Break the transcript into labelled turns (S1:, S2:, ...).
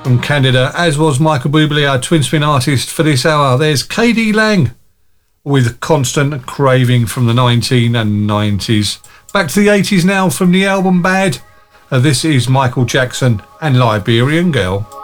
S1: from Canada, as was Michael Bublé, our twin spin artist for this hour. There's KD Lang with Constant Craving from the 1990s. Back to the 80s now from the album Bad. This is Michael Jackson and Liberian Girl.